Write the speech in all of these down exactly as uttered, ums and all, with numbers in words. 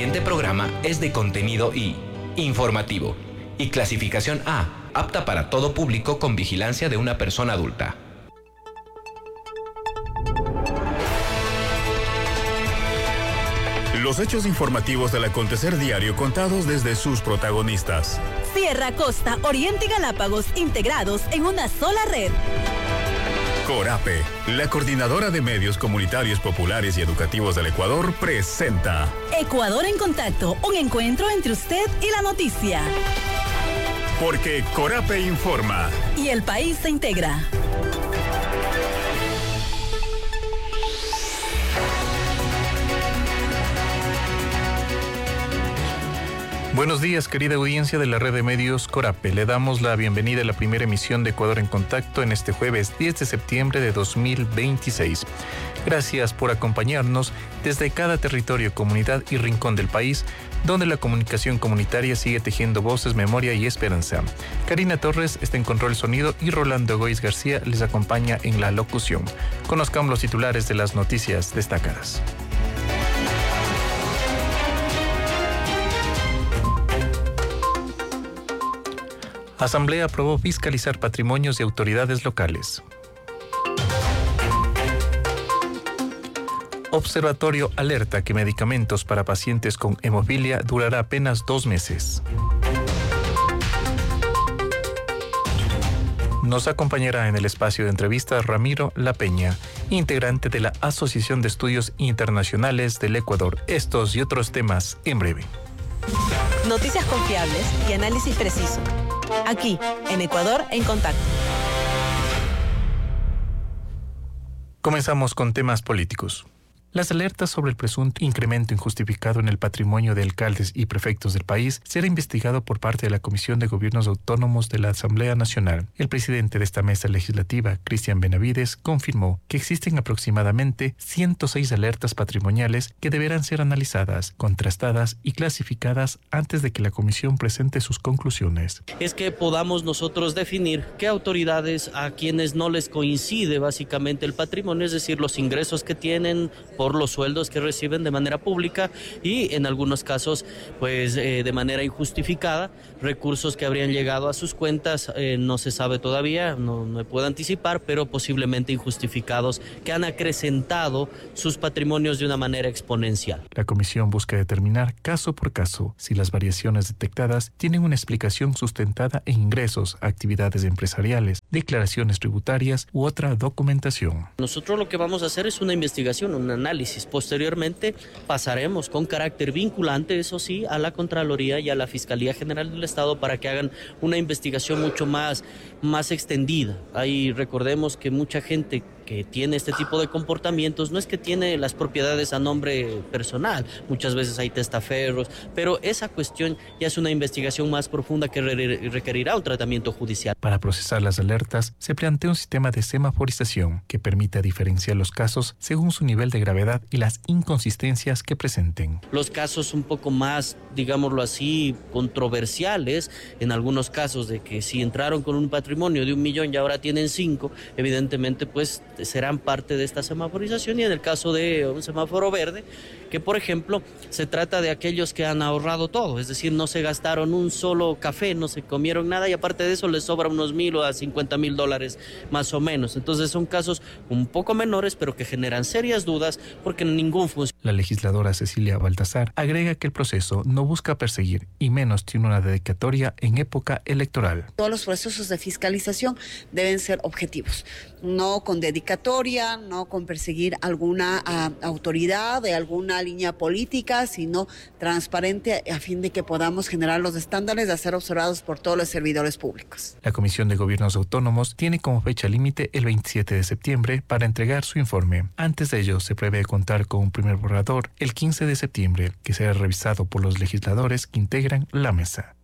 siguiente programa es de contenido y informativo y clasificación A, apta para todo público con vigilancia de una persona adulta. Los hechos informativos del acontecer diario contados desde sus protagonistas. Sierra, Costa, Oriente y Galápagos integrados en una sola red. Corape, la coordinadora de medios comunitarios populares y educativos del Ecuador, presenta Ecuador en Contacto, un encuentro entre usted y la noticia. Porque Corape informa. Y el país se integra. Buenos días, querida audiencia de la red de medios Corape. Le damos la bienvenida a la primera emisión de Ecuador en Contacto en este jueves diez de septiembre de dos mil veintiséis. Gracias por acompañarnos desde cada territorio, comunidad y rincón del país, donde la comunicación comunitaria sigue tejiendo voces, memoria y esperanza. Karina Torres está en control sonido y Rolando Goiz García les acompaña en la locución. Conozcamos los titulares de las noticias destacadas. Asamblea aprobó fiscalizar patrimonios de autoridades locales. Observatorio alerta que medicamentos para pacientes con hemofilia durará apenas dos meses. Nos acompañará en el espacio de entrevista Ramiro La Peña, integrante de la Asociación de Estudios Internacionales del Ecuador. Estos y otros temas en breve. Noticias confiables y análisis preciso. Aquí, en Ecuador en Contacto. Comenzamos con temas políticos. Las alertas sobre el presunto incremento injustificado en el patrimonio de alcaldes y prefectos del país será investigado por parte de la Comisión de Gobiernos Autónomos de la Asamblea Nacional. El presidente de esta mesa legislativa, Cristian Benavides, confirmó que existen aproximadamente ciento seis alertas patrimoniales que deberán ser analizadas, contrastadas y clasificadas antes de que la comisión presente sus conclusiones. Es que podamos nosotros definir qué autoridades a quienes no les coincide básicamente el patrimonio, es decir, los ingresos que tienen por los sueldos que reciben de manera pública y en algunos casos pues eh, de manera injustificada, recursos que habrían llegado a sus cuentas, eh, no se sabe todavía, no, no puedo anticipar, pero posiblemente injustificados que han acrecentado sus patrimonios de una manera exponencial. La comisión busca determinar caso por caso si las variaciones detectadas tienen una explicación sustentada en ingresos, actividades empresariales, declaraciones tributarias u otra documentación. Nosotros lo que vamos a hacer es una investigación, un análisis. Posteriormente pasaremos con carácter vinculante, eso sí, a la Contraloría y a la Fiscalía General del Estado para que hagan una investigación mucho más, más extendida. Ahí recordemos que mucha gente que tiene este tipo de comportamientos no es que tiene las propiedades a nombre personal, muchas veces hay testaferros, pero esa cuestión ya es una investigación más profunda que re- requerirá un tratamiento judicial. Para procesar las alertas, se plantea un sistema de semaforización que permita diferenciar los casos según su nivel de gravedad y las inconsistencias que presenten. Los casos un poco más, digámoslo así, controversiales, en algunos casos de que si entraron con un patrimonio de un millón y ahora tienen cinco, evidentemente pues serán parte de esta semaforización, y en el caso de un semáforo verde, que por ejemplo se trata de aquellos que han ahorrado todo, es decir, no se gastaron un solo café, no se comieron nada y aparte de eso les sobra unos mil o a cincuenta mil dólares más o menos. Entonces son casos un poco menores pero que generan serias dudas porque ningún funcionario. La legisladora Cecilia Baltasar agrega que el proceso no busca perseguir y menos tiene una dedicatoria en época electoral. Todos los procesos de fiscalización deben ser objetivos, no con dedicatoria, no con perseguir alguna uh, autoridad de alguna línea política, sino transparente a fin de que podamos generar los estándares de ser observados por todos los servidores públicos. La Comisión de Gobiernos Autónomos tiene como fecha límite el veintisiete de septiembre para entregar su informe. Antes de ello, se prevé contar con un primer borrador el quince de septiembre, que será revisado por los legisladores que integran la mesa.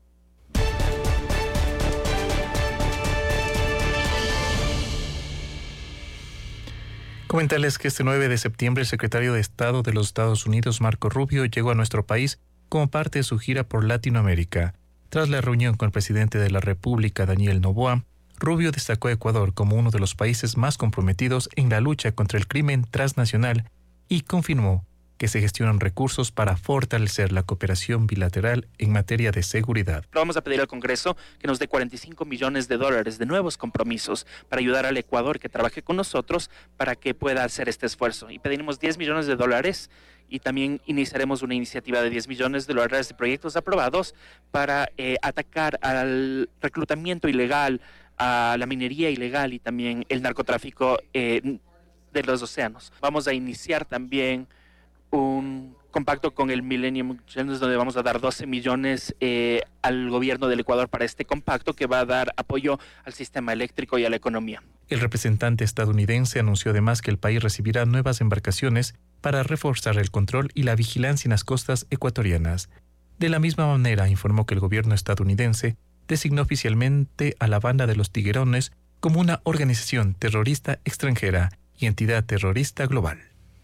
Comentarles que este nueve de septiembre el secretario de Estado de los Estados Unidos, Marco Rubio, llegó a nuestro país como parte de su gira por Latinoamérica. Tras la reunión con el presidente de la República, Daniel Noboa, Rubio destacó a Ecuador como uno de los países más comprometidos en la lucha contra el crimen transnacional y confirmó que se gestionan recursos para fortalecer la cooperación bilateral en materia de seguridad. Vamos a pedir al Congreso que nos dé cuarenta y cinco millones de dólares de nuevos compromisos para ayudar al Ecuador que trabaje con nosotros para que pueda hacer este esfuerzo. Y pediremos diez millones de dólares y también iniciaremos una iniciativa de diez millones de dólares de proyectos aprobados para eh, atacar al reclutamiento ilegal, a la minería ilegal y también el narcotráfico eh, de los océanos. Vamos a iniciar también un compacto con el Millennium Challenge donde vamos a dar doce millones eh, al gobierno del Ecuador para este compacto que va a dar apoyo al sistema eléctrico y a la economía. El representante estadounidense anunció además que el país recibirá nuevas embarcaciones para reforzar el control y la vigilancia en las costas ecuatorianas. De la misma manera, informó que el gobierno estadounidense designó oficialmente a la Banda de los Tiguerones como una organización terrorista extranjera y entidad terrorista global.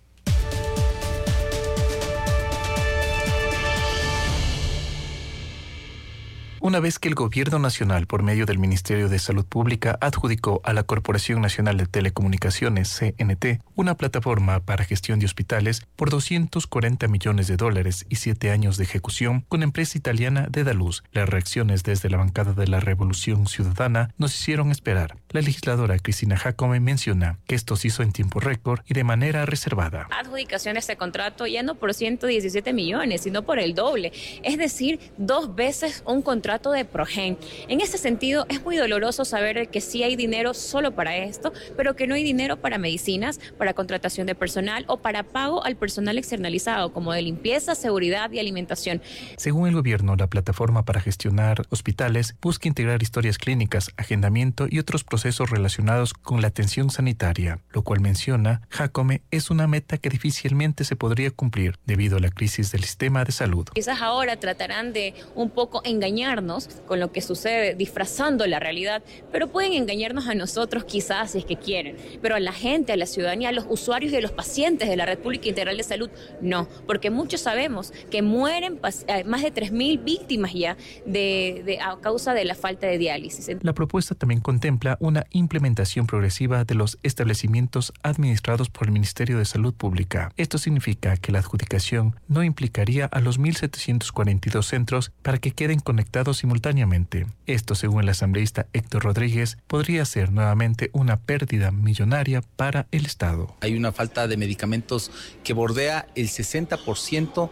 Una vez que el Gobierno Nacional, por medio del Ministerio de Salud Pública, adjudicó a la Corporación Nacional de Telecomunicaciones, C N T, una plataforma para gestión de hospitales por doscientos cuarenta millones de dólares y siete años de ejecución con empresa italiana Dedalus, las reacciones desde la bancada de la Revolución Ciudadana nos hicieron esperar. La legisladora Cristina Jacome menciona que esto se hizo en tiempo récord y de manera reservada. Adjudicación de este contrato ya no por ciento diecisiete millones, sino por el doble, es decir, dos veces un contrato de Progen. En ese sentido, es muy doloroso saber que sí hay dinero solo para esto, pero que no hay dinero para medicinas, para contratación de personal o para pago al personal externalizado, como de limpieza, seguridad y alimentación. Según el gobierno, la plataforma para gestionar hospitales busca integrar historias clínicas, agendamiento y otros procesos relacionados con la atención sanitaria, lo cual menciona Jacome es una meta que difícilmente se podría cumplir debido a la crisis del sistema de salud. Quizás ahora tratarán de un poco engañar con lo que sucede, disfrazando la realidad, pero pueden engañarnos a nosotros quizás si es que quieren, pero a la gente, a la ciudadanía, a los usuarios y a los pacientes de la Red Pública Integral de Salud, no, porque muchos sabemos que mueren más de tres mil víctimas ya de, de, a causa de la falta de diálisis. La propuesta también contempla una implementación progresiva de los establecimientos administrados por el Ministerio de Salud Pública. Esto significa que la adjudicación no implicaría a los mil setecientos cuarenta y dos centros para que queden conectados simultáneamente. Esto, según el asambleísta Héctor Rodríguez, podría ser nuevamente una pérdida millonaria para el Estado. Hay una falta de medicamentos que bordea el sesenta por ciento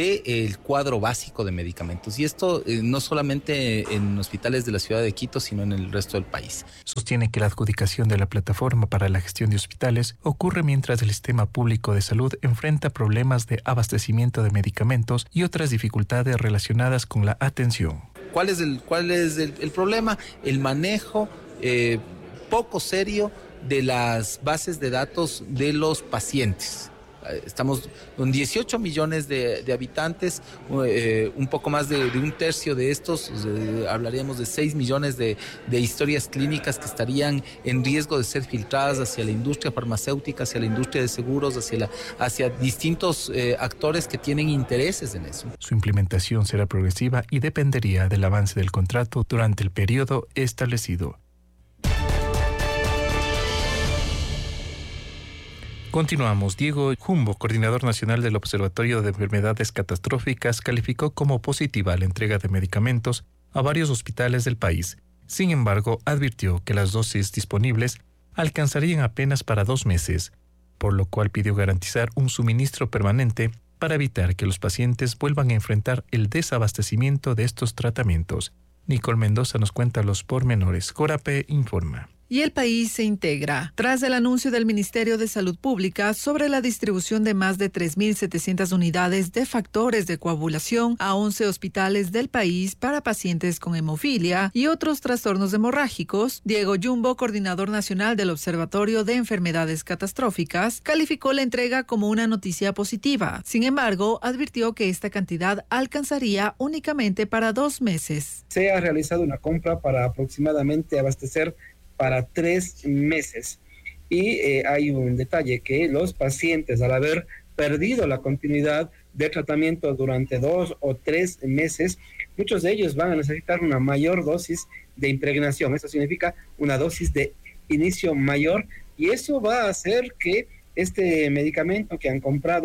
del cuadro básico de medicamentos. Y esto eh, no solamente en hospitales de la ciudad de Quito, sino en el resto del país. Sostiene que la adjudicación de la plataforma para la gestión de hospitales ocurre mientras el sistema público de salud enfrenta problemas de abastecimiento de medicamentos y otras dificultades relacionadas con la atención. ¿Cuál es el, cuál es el, el problema? El manejo eh, poco serio de las bases de datos de los pacientes. Estamos con dieciocho millones de, de habitantes, eh, un poco más de, de un tercio de estos, eh, hablaríamos de seis millones de, de historias clínicas que estarían en riesgo de ser filtradas hacia la industria farmacéutica, hacia la industria de seguros, hacia, la, hacia distintos eh, actores que tienen intereses en eso. Su implementación será progresiva y dependería del avance del contrato durante el periodo establecido. Continuamos. Diego Jumbo, coordinador nacional del Observatorio de Enfermedades Catastróficas, calificó como positiva la entrega de medicamentos a varios hospitales del país. Sin embargo, advirtió que las dosis disponibles alcanzarían apenas para dos meses, por lo cual pidió garantizar un suministro permanente para evitar que los pacientes vuelvan a enfrentar el desabastecimiento de estos tratamientos. Nicole Mendoza nos cuenta los pormenores. Corape informa. Y el país se integra tras el anuncio del Ministerio de Salud Pública sobre la distribución de más de tres mil setecientas unidades de factores de coagulación a once hospitales del país para pacientes con hemofilia y otros trastornos hemorrágicos. Diego Jumbo, coordinador nacional del Observatorio de Enfermedades Catastróficas, calificó la entrega como una noticia positiva. Sin embargo, advirtió que esta cantidad alcanzaría únicamente para dos meses. Se ha realizado una compra para aproximadamente abastecer para tres meses. Y eh, hay un detalle, que los pacientes, al haber perdido la continuidad de tratamiento durante dos o tres meses, muchos de ellos van a necesitar una mayor dosis de impregnación. Eso significa una dosis de inicio mayor, y eso va a hacer que este medicamento que han comprado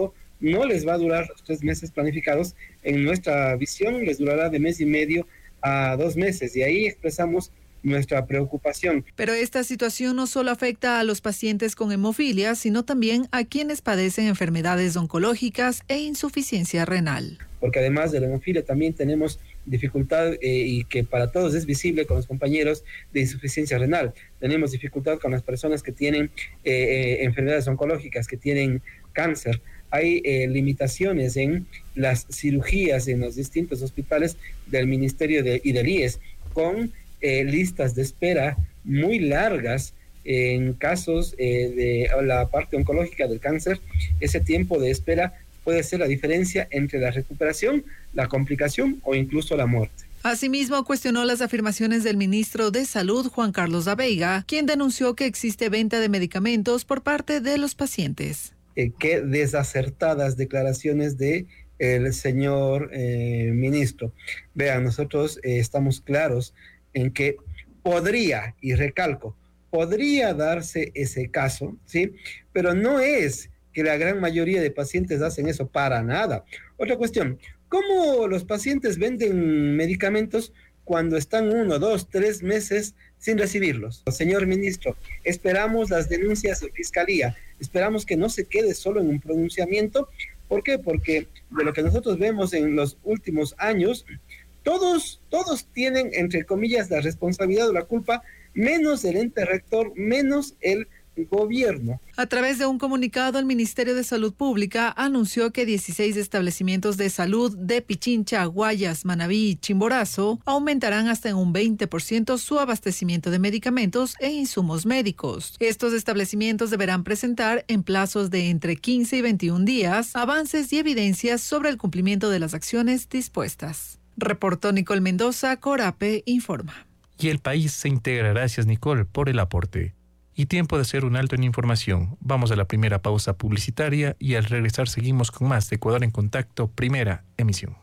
no les va a durar los tres meses planificados. En nuestra visión les durará de mes y medio a dos meses, y ahí expresamos nuestra preocupación. Pero esta situación no solo afecta a los pacientes con hemofilia, sino también a quienes padecen enfermedades oncológicas e insuficiencia renal. Porque además de la hemofilia también tenemos dificultad, eh, y que para todos es visible con los compañeros, de insuficiencia renal. Tenemos dificultad con las personas que tienen eh, eh, enfermedades oncológicas, que tienen cáncer. Hay eh, limitaciones en las cirugías en los distintos hospitales del Ministerio de, y del I E S, con Eh, listas de espera muy largas eh, en casos eh, de la parte oncológica del cáncer. Ese tiempo de espera puede ser la diferencia entre la recuperación, la complicación o incluso la muerte. Asimismo, cuestionó las afirmaciones del ministro de Salud, Juan Carlos Abeiga, quien denunció que existe venta de medicamentos por parte de los pacientes. Eh, qué desacertadas declaraciones de el señor eh, ministro. Vean, nosotros eh, estamos claros en que podría, y recalco, podría darse ese caso, ¿sí? Pero no es que la gran mayoría de pacientes hacen eso, para nada. Otra cuestión, ¿cómo los pacientes venden medicamentos cuando están uno, dos, tres meses sin recibirlos? Señor ministro, esperamos las denuncias de fiscalía, esperamos que no se quede solo en un pronunciamiento. ¿Por qué? Porque de lo que nosotros vemos en los últimos años, Todos, todos tienen, entre comillas, la responsabilidad o la culpa, menos el ente rector, menos el gobierno. A través de un comunicado, el Ministerio de Salud Pública anunció que dieciséis establecimientos de salud de Pichincha, Guayas, Manabí y Chimborazo aumentarán hasta en un veinte por ciento su abastecimiento de medicamentos e insumos médicos. Estos establecimientos deberán presentar en plazos de entre quince y veintiún días avances y evidencias sobre el cumplimiento de las acciones dispuestas. Reportó Nicole Mendoza, Corape informa. Y el país se integra. Gracias, Nicole, por el aporte. Y tiempo de hacer un alto en información. Vamos a la primera pausa publicitaria y al regresar seguimos con más de Ecuador en Contacto, primera emisión.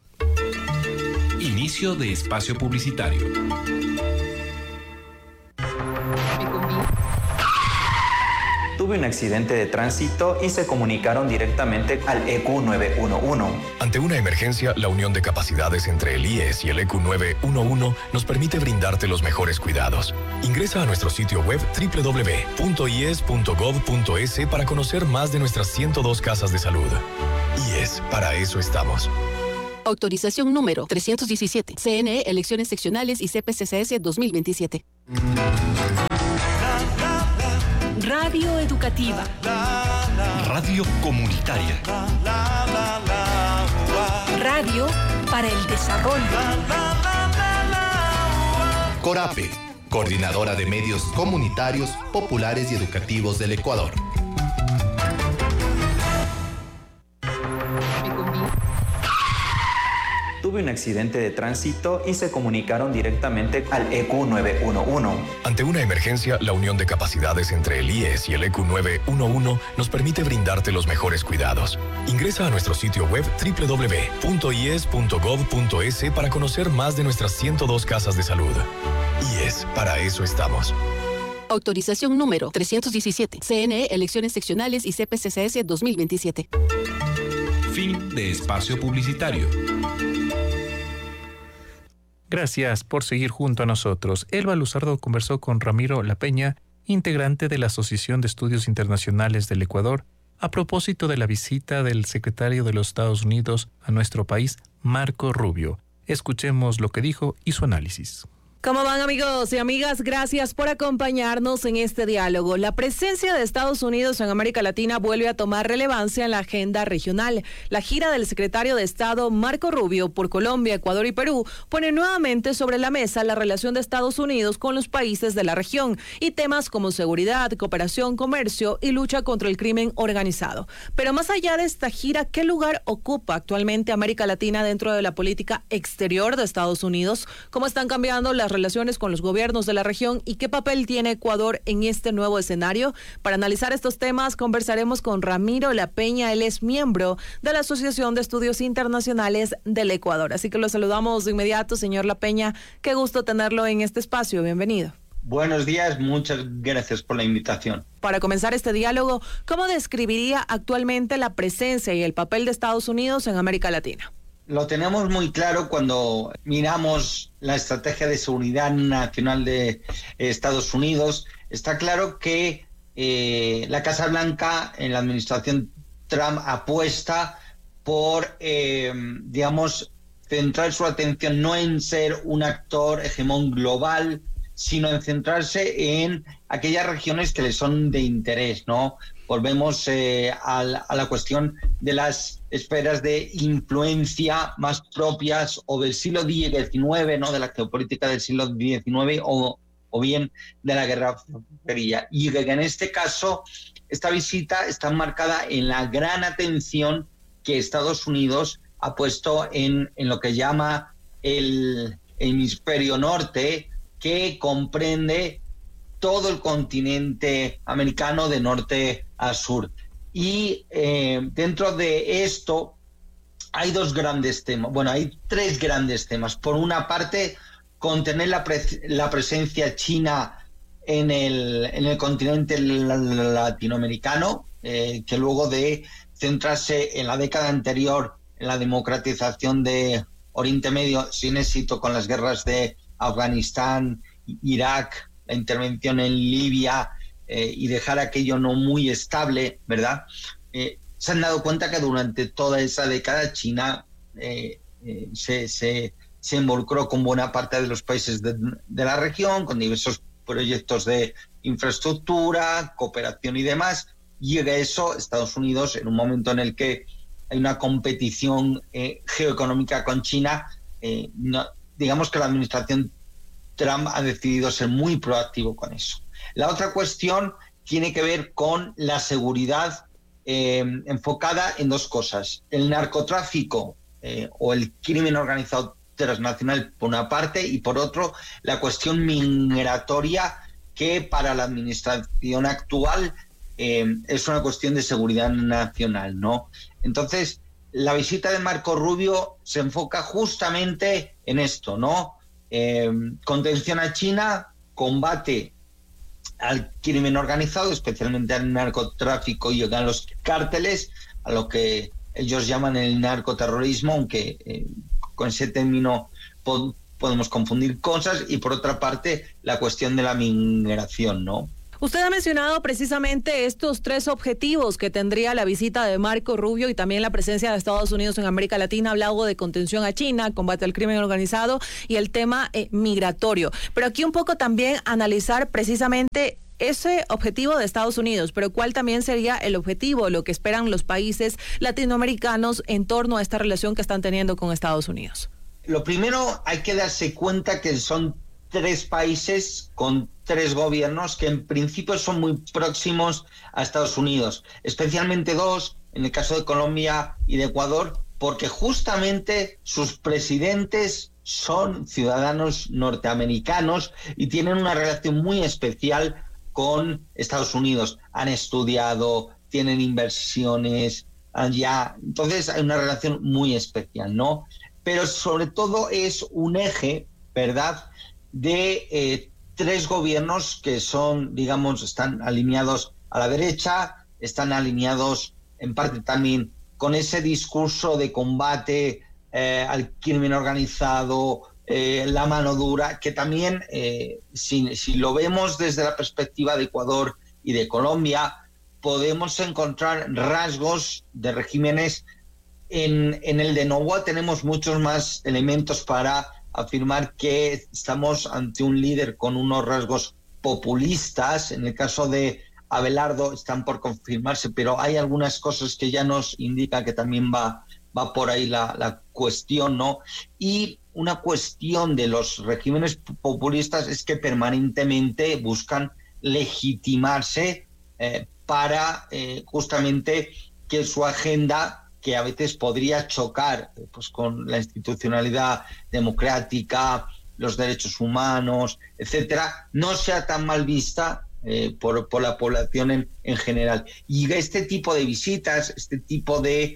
Inicio de espacio publicitario. Tuve un accidente de tránsito y se comunicaron directamente al E Q nueve uno uno. Ante una emergencia, la unión de capacidades entre el I E S y el E Q nueve uno uno nos permite brindarte los mejores cuidados. Ingresa a nuestro sitio web doble u doble u doble u punto i e s punto gov punto e s para conocer más de nuestras ciento dos casas de salud. I E S, para eso estamos. Autorización número trescientos diecisiete. C N E, Elecciones Seccionales y C P C C S dos mil veintisiete. Radio educativa. Radio comunitaria. Radio para el desarrollo. Corape, Coordinadora de Medios Comunitarios, Populares y Educativos del Ecuador. Tuve un accidente de tránsito y se comunicaron directamente al E Q nueve uno uno. Ante una emergencia, la unión de capacidades entre el I E S y el E Q nueve uno uno nos permite brindarte los mejores cuidados. Ingresa a nuestro sitio web doble u doble u doble u punto i e s punto gov punto e s para conocer más de nuestras ciento dos casas de salud. I E S, para eso estamos. Autorización número trescientos diecisiete. C N E, Elecciones Seccionales y C P C C S dos mil veintisiete. Fin de espacio publicitario. Gracias por seguir junto a nosotros. Elba Luzardo conversó con Ramiro La Peña, integrante de la Asociación de Estudios Internacionales del Ecuador, a propósito de la visita del secretario de los Estados Unidos a nuestro país, Marco Rubio. Escuchemos lo que dijo y su análisis. ¿Cómo van, amigos y amigas? Gracias por acompañarnos en este diálogo. La presencia de Estados Unidos en América Latina vuelve a tomar relevancia en la agenda regional. La gira del secretario de Estado Marco Rubio por Colombia, Ecuador y Perú pone nuevamente sobre la mesa la relación de Estados Unidos con los países de la región y temas como seguridad, cooperación, comercio y lucha contra el crimen organizado. Pero más allá de esta gira, ¿qué lugar ocupa actualmente América Latina dentro de la política exterior de Estados Unidos? ¿Cómo están cambiando las relaciones con los gobiernos de la región y qué papel tiene Ecuador en este nuevo escenario? Para analizar estos temas conversaremos con Ramiro La Peña. Él es miembro de la Asociación de Estudios Internacionales del Ecuador. Así que lo saludamos de inmediato, señor La Peña. Qué gusto tenerlo en este espacio. Bienvenido. Buenos días, muchas gracias por la invitación. Para comenzar este diálogo, ¿cómo describiría actualmente la presencia y el papel de Estados Unidos en América Latina? Lo tenemos muy claro cuando miramos la estrategia de seguridad nacional de Estados Unidos. Está claro que eh, la Casa Blanca en la administración Trump apuesta por, eh, digamos, centrar su atención no en ser un actor hegemón global, sino en centrarse en aquellas regiones que le son de interés, ¿no? Volvemos eh, a, la, a la cuestión de las esferas de influencia más propias o del siglo diecinueve, ¿no? De la geopolítica del siglo diecinueve o, o bien de la Guerra Fría. Y que en este caso, esta visita está marcada en la gran atención que Estados Unidos ha puesto en, en lo que llama el hemisferio norte, que comprende todo el continente americano de norte a sur. Y eh, dentro de esto hay dos grandes temas, bueno, hay tres grandes temas. Por una parte, contener la, pre- la presencia china en el, en el continente latinoamericano, eh, que luego de centrarse en la década anterior en la democratización de Oriente Medio sin éxito con las guerras de Afganistán, Irak, la intervención en Libia eh, y dejar aquello no muy estable, ¿verdad? Eh, se han dado cuenta que durante toda esa década China eh, eh, se, se, se involucró con buena parte de los países de, de la región, con diversos proyectos de infraestructura, cooperación y demás. Llega eso, Estados Unidos, en un momento en el que hay una competición eh, geoeconómica con China, eh, no, digamos que la administración Trump ha decidido ser muy proactivo con eso. La otra cuestión tiene que ver con la seguridad eh, enfocada en dos cosas. El narcotráfico eh, o el crimen organizado transnacional por una parte y por otro la cuestión migratoria, que para la administración actual eh, es una cuestión de seguridad nacional, ¿no? Entonces, la visita de Marco Rubio se enfoca justamente en esto, ¿no? Eh, contención a China, combate al crimen organizado, especialmente al narcotráfico y a los cárteles, a lo que ellos llaman el narcoterrorismo, aunque eh, con ese término pod- podemos confundir cosas, y por otra parte la cuestión de la migración, ¿no? Usted ha mencionado precisamente estos tres objetivos que tendría la visita de Marco Rubio y también la presencia de Estados Unidos en América Latina. Ha hablado de contención a China, combate al crimen organizado y el tema eh, migratorio. Pero aquí un poco también analizar precisamente ese objetivo de Estados Unidos, pero cuál también sería el objetivo, lo que esperan los países latinoamericanos en torno a esta relación que están teniendo con Estados Unidos. Lo primero, hay que darse cuenta que son tres países con tres gobiernos que en principio son muy próximos a Estados Unidos, especialmente dos, en el caso de Colombia y de Ecuador, porque justamente sus presidentes son ciudadanos norteamericanos y tienen una relación muy especial con Estados Unidos. Han estudiado, tienen inversiones allá, entonces hay una relación muy especial, ¿no? Pero sobre todo es un eje, ¿verdad?, de eh, tres gobiernos que son, digamos, están alineados a la derecha, están alineados en parte también con ese discurso de combate eh, al crimen organizado, eh, la mano dura, que también, eh, si, si lo vemos desde la perspectiva de Ecuador y de Colombia, podemos encontrar rasgos de regímenes. En, en el de Noboa tenemos muchos más elementos para afirmar que estamos ante un líder con unos rasgos populistas. En el caso de Abelardo están por confirmarse, pero hay algunas cosas que ya nos indican que también va, va por ahí la, la cuestión, ¿no? Y una cuestión de los regímenes populistas es que permanentemente buscan legitimarse eh, para eh, justamente que su agenda, que a veces podría chocar pues, con la institucionalidad democrática, los derechos humanos, etcétera, no sea tan mal vista eh, por, por la población en, en general. Y este tipo de visitas, este tipo de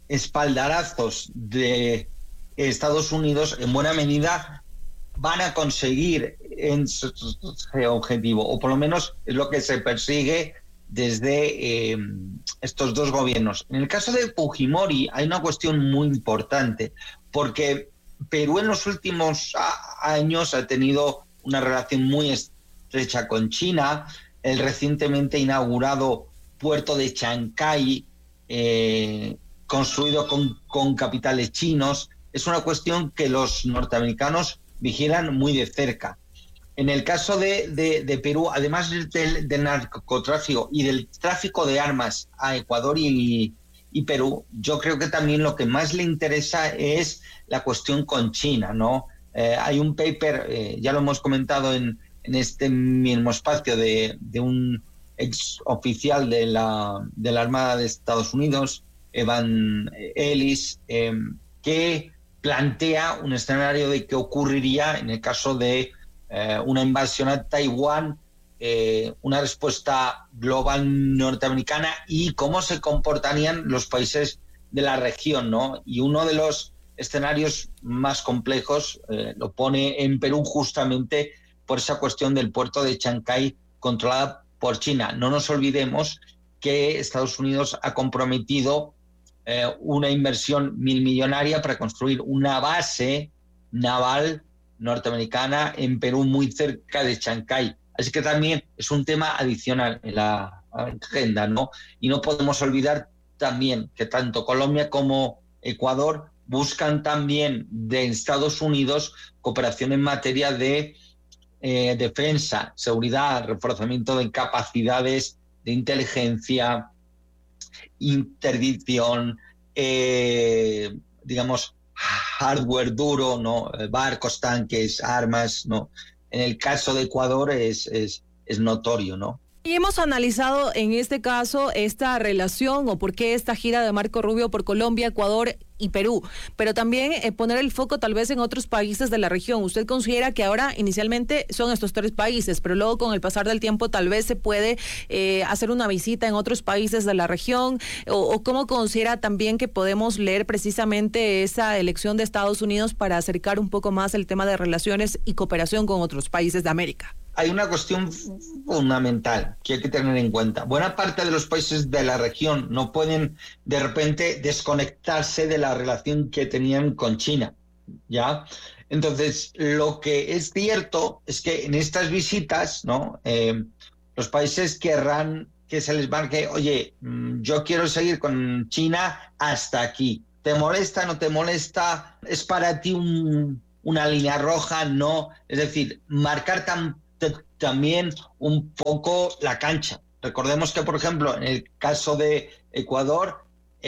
espaldarazos de Estados Unidos, en buena medida van a conseguir en ese objetivo, o por lo menos es lo que se persigue desde eh, estos dos gobiernos. En el caso de Fujimori hay una cuestión muy importante, porque Perú en los últimos a- años ha tenido una relación muy estrecha con China. El recientemente inaugurado puerto de Chancay, eh, construido con, con capitales chinos, es una cuestión que los norteamericanos vigilan muy de cerca. En el caso de, de, de Perú, además del, del narcotráfico y del tráfico de armas a Ecuador y, y Perú, yo creo que también lo que más le interesa es la cuestión con China, ¿no? Eh, hay un paper, eh, ya lo hemos comentado en, en este mismo espacio, de, de un ex oficial de la, de la Armada de Estados Unidos, Evan Ellis, eh, que plantea un escenario de qué ocurriría en el caso de eh, una invasión a Taiwán, eh, una respuesta global norteamericana y cómo se comportarían los países de la región, ¿no? Y uno de los escenarios más complejos eh, lo pone en Perú justamente por esa cuestión del puerto de Chancay controlada por China. No nos olvidemos que Estados Unidos ha comprometido eh, una inversión milmillonaria para construir una base naval norteamericana en Perú, muy cerca de Chancay. Así que también es un tema adicional en la agenda, ¿no? Y no podemos olvidar también que tanto Colombia como Ecuador buscan también de Estados Unidos cooperación en materia de eh, defensa, seguridad, reforzamiento de capacidades de inteligencia, interdicción, eh, digamos, hardware duro, ¿no? Barcos, tanques, armas, ¿no? En el caso de Ecuador es, es, es notorio, ¿no? Y hemos analizado en este caso esta relación o por qué esta gira de Marco Rubio por Colombia, Ecuador y Perú, pero también eh, poner el foco tal vez en otros países de la región. ¿Usted considera que ahora inicialmente son estos tres países, pero luego con el pasar del tiempo tal vez se puede eh, hacer una visita en otros países de la región? O, ¿O cómo considera también que podemos leer precisamente esa elección de Estados Unidos para acercar un poco más el tema de relaciones y cooperación con otros países de América? Hay una cuestión fundamental que hay que tener en cuenta. Buena parte de los países de la región no pueden de repente desconectarse de la relación que tenían con China, ¿ya? Entonces, lo que es cierto es que en estas visitas, ¿no? Eh, los países querrán que se les marque, oye, yo quiero seguir con China hasta aquí. ¿Te molesta, no te molesta? ¿Es para ti un, una línea roja? No. Es decir, marcar tan también un poco la cancha. Recordemos que, por ejemplo, en el caso de Ecuador,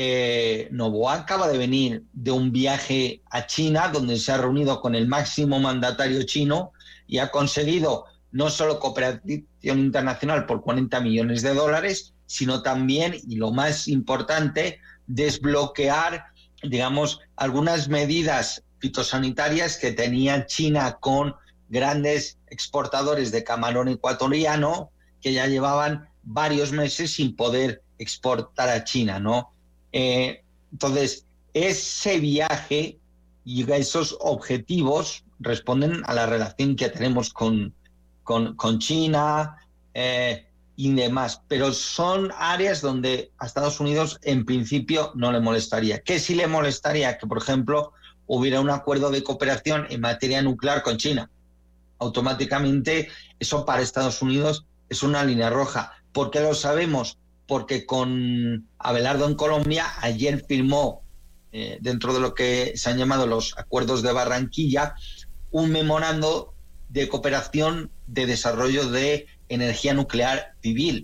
eh, Noboa acaba de venir de un viaje a China, donde se ha reunido con el máximo mandatario chino y ha conseguido no solo cooperación internacional por cuarenta millones de dólares, sino también, y lo más importante, desbloquear, digamos, algunas medidas fitosanitarias que tenía China con grandes exportadores de camarón ecuatoriano que ya llevaban varios meses sin poder exportar a China, ¿no? Eh, entonces, ese viaje y esos objetivos responden a la relación que tenemos con, con, con China eh, y demás, pero son áreas donde a Estados Unidos en principio no le molestaría. ¿Qué sí le molestaría? Que, por ejemplo, hubiera un acuerdo de cooperación en materia nuclear con China. Automáticamente eso para Estados Unidos es una línea roja. ¿Por qué lo sabemos? Porque con Abelardo en Colombia ayer firmó, eh, dentro de lo que se han llamado los acuerdos de Barranquilla, un memorando de cooperación de desarrollo de energía nuclear civil.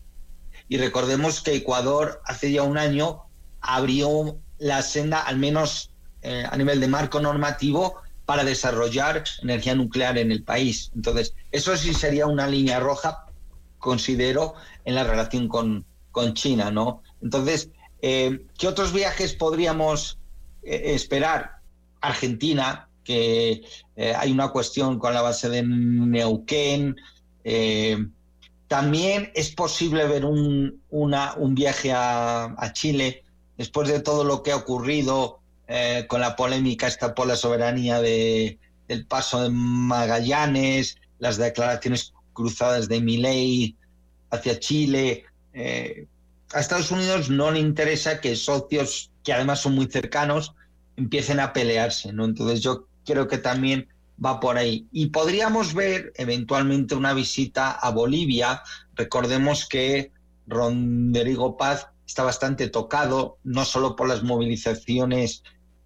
Y recordemos que Ecuador hace ya un año abrió la senda, al menos eh, a nivel de marco normativo, para desarrollar energía nuclear en el país. Entonces, eso sí sería una línea roja, considero, en la relación con, con China, ¿no? Entonces, eh, ¿qué otros viajes podríamos eh, esperar? Argentina, que eh, hay una cuestión con la base de Neuquén. Eh, también es posible ver un, una, un viaje a, a Chile, después de todo lo que ha ocurrido Eh, con la polémica esta por la soberanía de, del paso de Magallanes, las declaraciones cruzadas de Milei hacia Chile. Eh, a Estados Unidos no le interesa que socios que además son muy cercanos empiecen a pelearse, ¿no? Entonces yo creo que también va por ahí. Y podríamos ver eventualmente una visita a Bolivia. Recordemos que Rodrigo Paz está bastante tocado, no solo por las movilizaciones,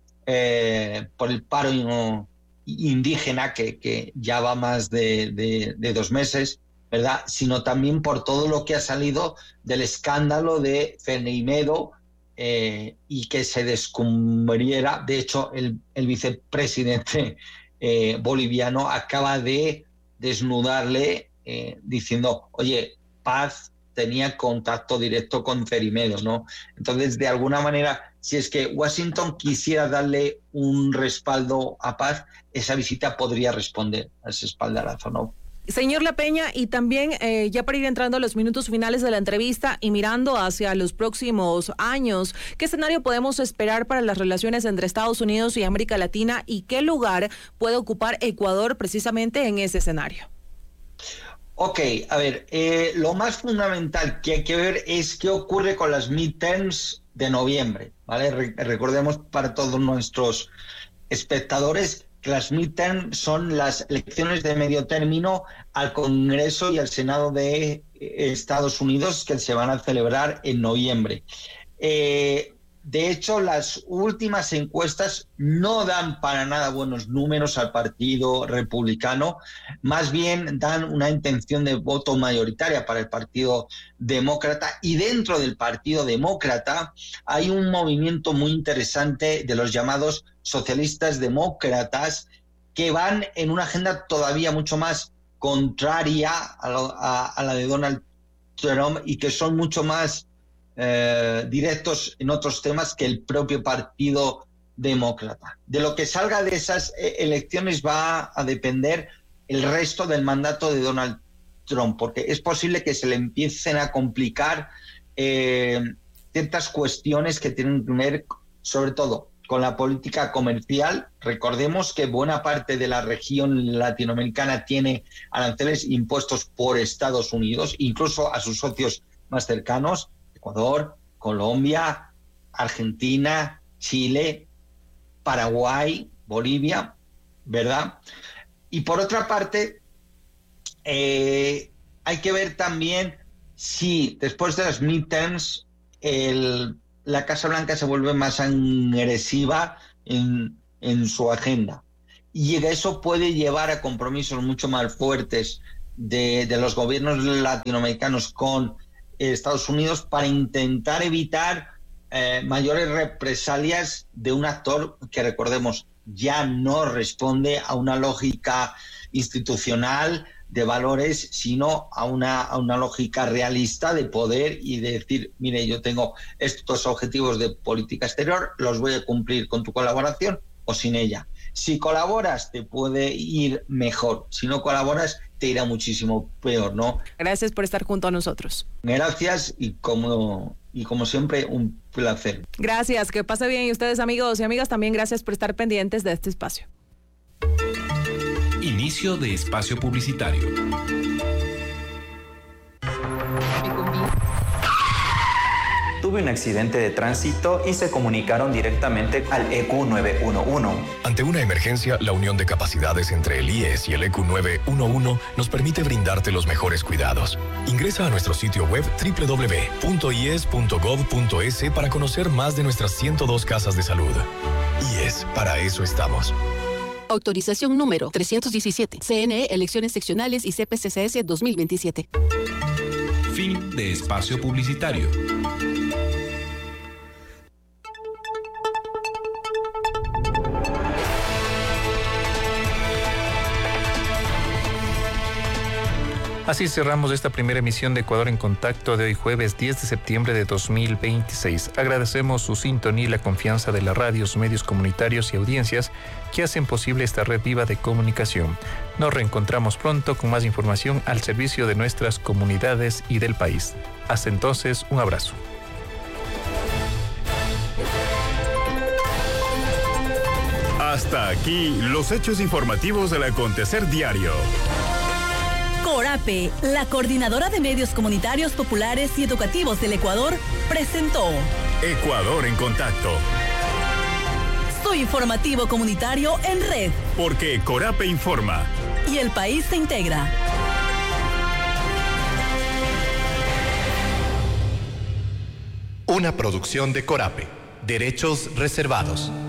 eh, por el paro indígena, que, que ya va más de, de, de dos meses, ¿verdad? Sino también por todo lo que ha salido del escándalo de Ferneimedo, eh, y que se descubriera. De hecho, el, el vicepresidente eh, boliviano acaba de desnudarle eh, diciendo, oye, Paz tenía contacto directo con Ferneimedo, ¿no? Entonces, de alguna manera, si es que Washington quisiera darle un respaldo a Paz, esa visita podría responder a ese espaldarazo, ¿no? Señor La Peña, y también eh, ya para ir entrando a los minutos finales de la entrevista y mirando hacia los próximos años, ¿qué escenario podemos esperar para las relaciones entre Estados Unidos y América Latina y qué lugar puede ocupar Ecuador precisamente en ese escenario? Ok, a ver, eh, lo más fundamental que hay que ver es qué ocurre con las midterms de noviembre, ¿vale? Re- recordemos para todos nuestros espectadores que las midterms son las elecciones de medio término al Congreso y al Senado de Estados Unidos, que se van a celebrar en noviembre. Eh, de hecho, las últimas encuestas no dan para nada buenos números al Partido Republicano, más bien dan una intención de voto mayoritaria para el Partido Demócrata, y dentro del Partido Demócrata hay un movimiento muy interesante de los llamados socialistas demócratas, que van en una agenda todavía mucho más contraria a, lo, a, a la de Donald Trump, y que son mucho más eh, directos en otros temas que el propio Partido Demócrata. De lo que salga de esas elecciones va a depender el resto del mandato de Donald Trump, porque es posible que se le empiecen a complicar eh, ciertas cuestiones que tienen que ver, sobre todo, con la política comercial. Recordemos que buena parte de la región latinoamericana tiene aranceles impuestos por Estados Unidos, incluso a sus socios más cercanos, Ecuador, Colombia, Argentina, Chile, Paraguay, Bolivia, ¿verdad? Y por otra parte, eh, hay que ver también si después de las midterms el la Casa Blanca se vuelve más agresiva en, en su agenda. Y eso puede llevar a compromisos mucho más fuertes de, de los gobiernos latinoamericanos con Estados Unidos para intentar evitar eh, mayores represalias de un actor que, recordemos, ya no responde a una lógica institucional de valores, sino a una, a una lógica realista de poder y de decir, mire, yo tengo estos objetivos de política exterior, los voy a cumplir con tu colaboración o sin ella. Si colaboras, te puede ir mejor. Si no colaboras, te irá muchísimo peor, ¿no? Gracias por estar junto a nosotros. Gracias, y como, y como siempre, un placer. Gracias, que pase bien. Y ustedes, amigos y amigas, también gracias por estar pendientes de este espacio. Inicio de espacio publicitario. Tuve un accidente de tránsito y se comunicaron directamente al E Q nueve uno uno. Ante una emergencia, la unión de capacidades entre el I E S y el E Q nueve uno uno nos permite brindarte los mejores cuidados. Ingresa a nuestro sitio web doble u doble u doble u punto i e s punto gov punto e s para conocer más de nuestras ciento dos casas de salud. I E S, para eso estamos. Autorización número trescientos diecisiete. C N E, Elecciones Seccionales y C P C C S dos mil veintisiete. Fin de espacio publicitario. Así cerramos esta primera emisión de Ecuador en Contacto de hoy jueves diez de septiembre de dos mil veintiséis. Agradecemos su sintonía y la confianza de las radios, medios comunitarios y audiencias que hacen posible esta red viva de comunicación. Nos reencontramos pronto con más información al servicio de nuestras comunidades y del país. Hasta entonces, un abrazo. Hasta aquí los hechos informativos del acontecer diario. Corape, la coordinadora de medios comunitarios, populares y educativos del Ecuador, presentó Ecuador en Contacto. Su informativo comunitario en red. Porque Corape informa. Y el país se integra. Una producción de Corape. Derechos reservados.